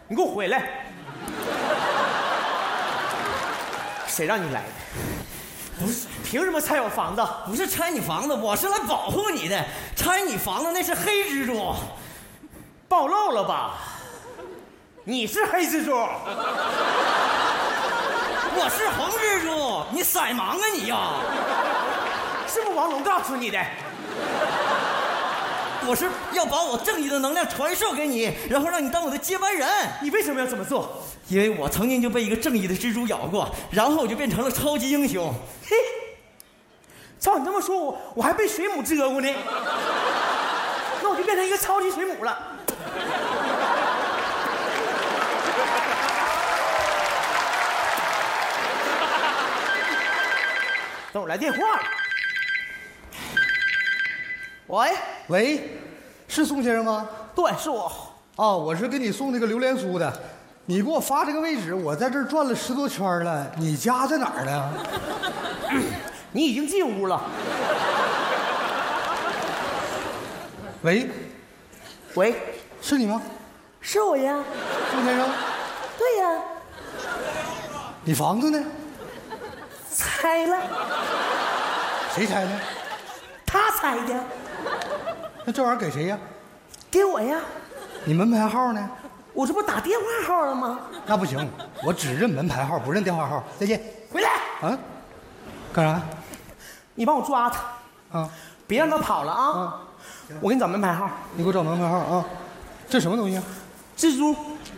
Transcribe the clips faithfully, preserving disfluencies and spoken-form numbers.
你给我回来！谁让你来的？ 不是， 凭什么拆我房子？ 不是拆你房子，我是来保护你的。拆你房子那是黑蜘蛛， 暴露了吧？你是黑蜘蛛， 我是红蜘蛛，你色盲啊你呀？ 是不是王龙告诉你的？ 我是要把我正义的能量传授给你，然后让你当我的接班人。 你为什么要这么做？ 因为我曾经就被一个正义的蜘蛛咬过，然后我就变成了超级英雄。 嘿，照你这么说，我我还被水母蛰过呢，那我就变成一个超级水母了。等我来电话了。喂喂，是宋先生吗？ 对，是我。 哦，我是给你送那个榴莲酥的。你给我发这个位置，我在这儿转了十多圈了。你家在哪儿呢？ 你已经进屋了。 喂， 喂， 是你吗？ 是我呀。 宋先生？ 对呀。 你房子呢？ 拆了。 谁拆的？ 他拆的。 那这玩意儿给谁呀？ 给我呀。 你门牌号呢？ 我这不打电话号了吗？ 那不行，我只认门牌号，不认电话号。再见。 回来。 啊？干啥？ 你帮我抓他。 啊！ 别让他跑了啊！ 啊我给你找门牌号。 你给我找门牌号啊！这什么东西啊？ 蜘蛛。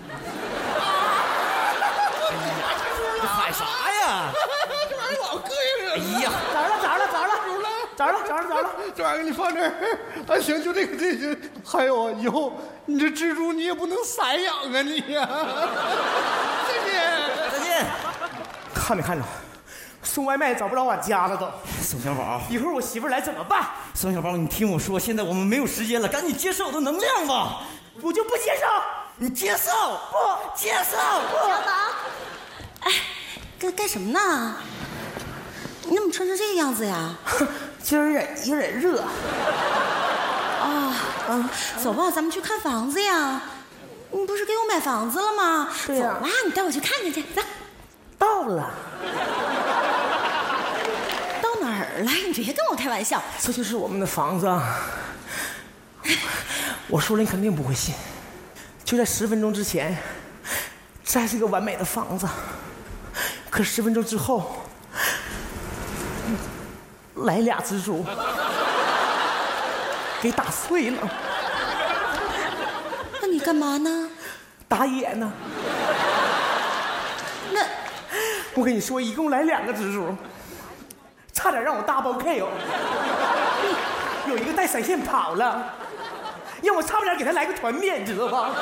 你喊啥呀？ 这玩意儿老膈应人。 哎呀， 找着了，找着了，找着了，找着了，找着了，找着了。 这玩意儿给你放这儿。啊，行，就这个，这就还有啊，以后你这蜘蛛你也不能散养啊，你呀、啊。再见， 再见。 看没看着？送外卖找不着我家了都。 宋小宝， 一会儿我媳妇来怎么办？ 宋小宝，你听我说，现在我们没有时间了，赶紧接受我的能量吧。 我就不接受。 你接受？ 不接受？不。 小宝，哎，干干什么呢？你怎么穿成这个样子呀？ 今儿有点有点热。 啊，嗯，走吧，咱们去看房子呀。你不是给我买房子了吗？ 对呀。 走吧，你带我去看看去。走。 到了。 到哪儿了？你别跟我开玩笑。 这就是我们的房子啊。我说了你肯定不会信。就在十分钟之前，这还是个完美的房子。可十分钟之后，来俩蜘蛛，给打碎了。 那你干嘛呢？ 打野呢。 那我跟你说，一共来两个蜘蛛，差点让我 double K O。有一个带闪现跑了，让我差不点给他来个团灭，你知道吧？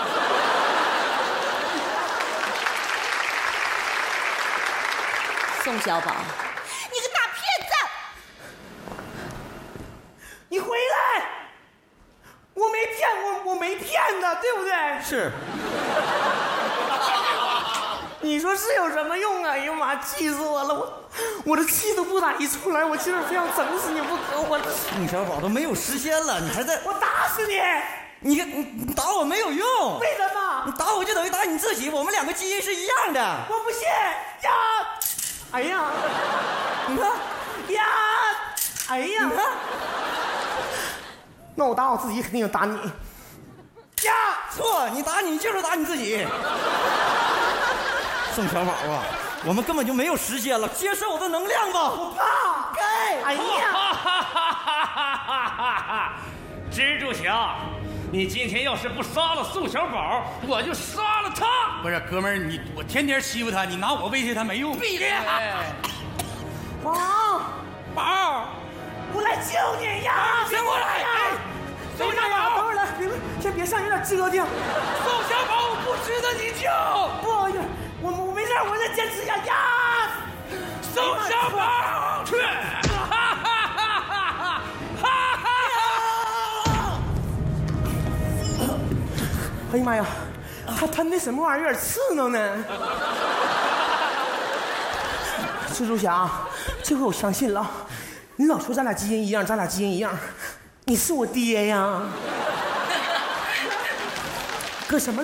宋小宝，你个大骗子！ 你回来！我没骗我，我没骗他，对不对？ 是。 你说是有什么用啊？哎呀妈，气死我了！我我的气都不打一处来，我今儿非要整死你不可！我宋小宝都没有时间了，你还在？ 我打死你！ 你你你打我没有用。 为什么？ 你打我就等于打你自己，我们两个基因是一样的。 我不信呀！哎呀， 你看呀，哎呀， 你看， 那我打我自己肯定有打你。呀， 错，你打你就是打你自己。宋小宝啊，我们根本就没有时间了，接受我的能量吧。 我怕。 该。 哎呀，蜘蛛侠，你今天要是不杀了宋小宝，我就杀了他。 不是，哥们儿，你我天天欺负他，你拿我威胁他没用。 闭嘴！ 宝宝， 我来救你呀！ 先过来！哎， 宋小宝，等会儿来，别先别上，有点折腾。 宋小宝，我不值得你救。 不好意思，我我没事，我再坚持一下呀！ 宋小宝，去！哈哈哈哈哈哈！ 哎呀妈呀，他他那什么玩意儿有点刺挠呢。蜘蛛侠，这回我相信了。你老说咱俩基因一样，咱俩基因一样，你是我爹呀。搁什么？